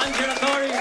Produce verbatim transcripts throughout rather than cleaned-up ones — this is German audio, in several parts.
Angela Corey.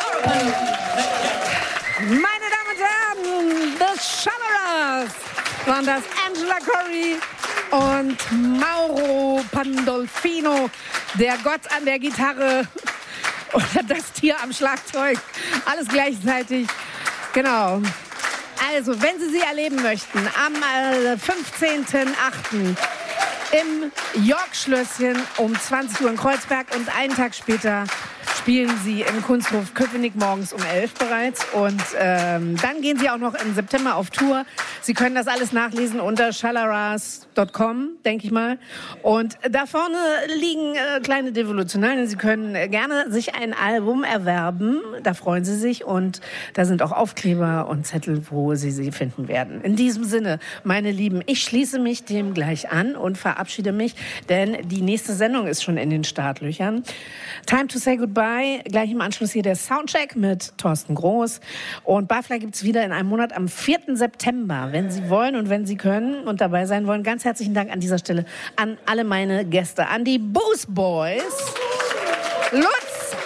Meine Damen und Herren, The Shalloras waren das, Angela Corey und Mauro Pandolfino, der Gott an der Gitarre oder das Tier am Schlagzeug. Alles gleichzeitig. Genau. Also, wenn Sie sie erleben möchten, am äh, fünfzehnten achten im York-Schlösschen um zwanzig Uhr in Kreuzberg und einen Tag später spielen sie im Kunsthof Köpenick morgens um elf bereits. Und ähm, dann gehen sie auch noch im September auf Tour. Sie können das alles nachlesen unter shalaras punkt com, denke ich mal. Und da vorne liegen äh, kleine Devolutionalien. Sie können äh, gerne sich ein Album erwerben. Da freuen sie sich. Und da sind auch Aufkleber und Zettel, wo sie sie finden werden. In diesem Sinne, meine Lieben, ich schließe mich dem gleich an und verabschiede mich, denn die nächste Sendung ist schon in den Startlöchern. Time to say goodbye. Gleich im Anschluss hier der Soundcheck mit Thorsten Groß. Und Barfly gibt's wieder in einem Monat am vierten September. Wenn Sie wollen und wenn Sie können und dabei sein wollen, ganz herzlichen Dank an dieser Stelle an alle meine Gäste. An die Booze Boys, Lutz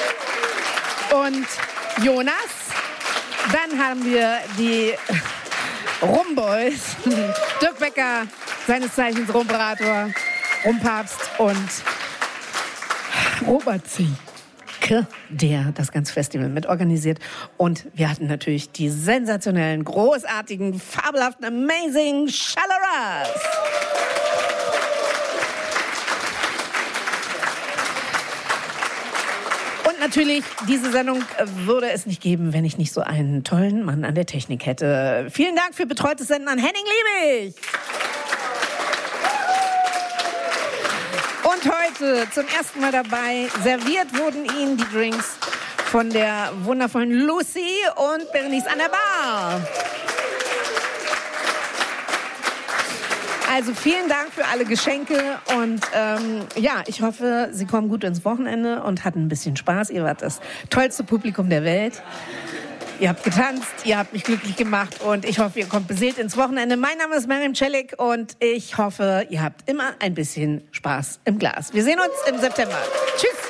und Jonas. Dann haben wir die Rumboys, Dirk Becker, seines Zeichens Rumparator, Rumpapst und Robert Zieke, der das ganze Festival mit organisiert. Und wir hatten natürlich die sensationellen, großartigen, fabelhaften, amazing Shalloras. Und natürlich, diese Sendung würde es nicht geben, wenn ich nicht so einen tollen Mann an der Technik hätte. Vielen Dank für betreutes Senden an Henning Liebig. Und heute zum ersten Mal dabei, serviert wurden Ihnen die Drinks von der wundervollen Lucy und Berenice an der Bar. Also vielen Dank für alle Geschenke und ähm, ja, ich hoffe, Sie kommen gut ins Wochenende und hatten ein bisschen Spaß. Ihr wart das tollste Publikum der Welt. Ihr habt getanzt, ihr habt mich glücklich gemacht und ich hoffe, ihr kommt beseelt ins Wochenende. Mein Name ist Miriam Celik und ich hoffe, ihr habt immer ein bisschen Spaß im Glas. Wir sehen uns im September. Tschüss!